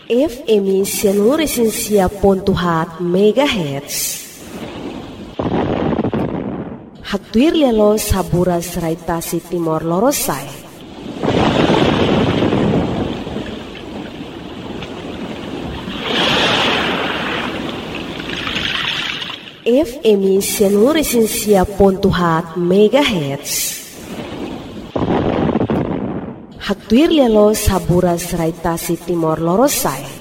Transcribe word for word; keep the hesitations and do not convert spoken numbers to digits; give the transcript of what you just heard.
F M Seluruh ponto hat megahertz. Haktuir lelo saburas raitasi Timor Lorosai. F M Seluruh ponto hat megahertz. Haktuir lelo saburas raitasi Timor Lorosai.